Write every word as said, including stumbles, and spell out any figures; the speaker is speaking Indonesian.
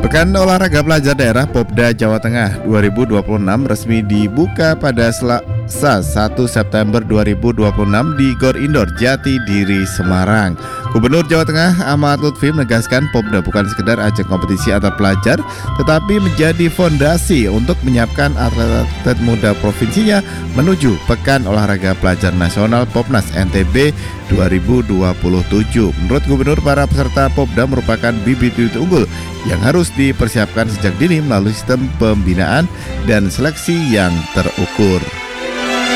Pekan Olahraga Pelajar Daerah Popda Jawa Tengah dua ribu dua puluh enam resmi dibuka pada Selasa satu September dua ribu dua puluh enam di Gor Indoor Jati Diri, Semarang. Gubernur Jawa Tengah Ahmad Lutfi menegaskan Popda bukan sekedar ajang kompetisi antar pelajar, tetapi menjadi fondasi untuk menyiapkan atlet-atlet muda provinsinya menuju Pekan Olahraga Pelajar Nasional Popnas N T B dua ribu dua puluh tujuh. Menurut Gubernur, para peserta Popda merupakan bibit-bibit unggul yang harus dipersiapkan sejak dini melalui sistem pembinaan dan seleksi yang terukur.